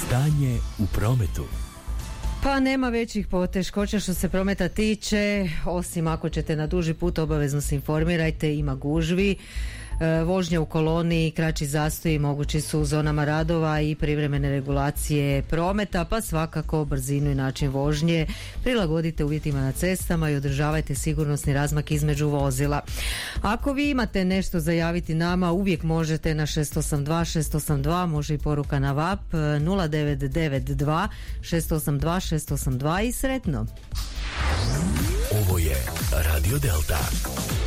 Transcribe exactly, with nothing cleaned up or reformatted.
Stanje u prometu. Pa nema većih poteškoća što se prometa tiče, osim ako ćete na duži put, obavezno se informirajte, ima gužvi. E, vožnja u koloni, kraći zastoji mogući su u zonama radova i privremene regulacije prometa, pa svakako brzinu i način vožnje prilagodite uvjetima na cestama i održavajte sigurnosni razmak između vozila. Ako vi imate nešto za javiti nama, uvijek možete na šest osam dva šest osam dva, može i poruka na vap nula devet devet dva šest osam dva šest osam dva i sretno. Ovo je Radio Delta.